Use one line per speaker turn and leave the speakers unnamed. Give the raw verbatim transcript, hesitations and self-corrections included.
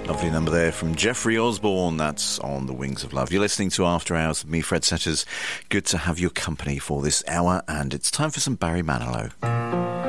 Lovely number there from Jeffrey Osborne. That's On the Wings of Love. You're listening to After Hours with me, Fred Setters. Good to have your company for this hour, and it's time for some Barry Manilow.